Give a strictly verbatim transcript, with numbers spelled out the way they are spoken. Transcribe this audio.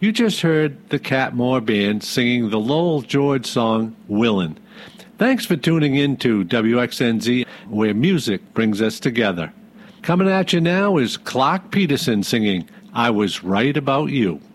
You just heard the Cat Moore Band singing the Lowell George song, Willin'. Thanks for tuning in to W X N Z, where music brings us together. Coming at you now is Clark Peterson singing, I Was Right About You.